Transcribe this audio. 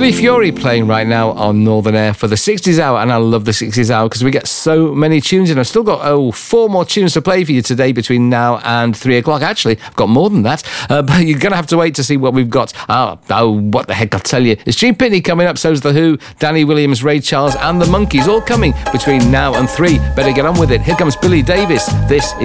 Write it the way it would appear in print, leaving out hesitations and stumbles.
Billy Fury playing right now on Northern Air for the 60s Hour, and I love the 60s Hour because we get so many tunes in. I've still got 4 more tunes to play for you today between now and 3 o'clock. Actually, I've got more than that, but you're going to have to wait to see what we've got. What the heck, I'll tell you. It's Gene Pitney coming up, so's The Who, Danny Williams, Ray Charles and the Monkees, all coming between now and 3. Better get on with it. Here comes Billy Davis. This is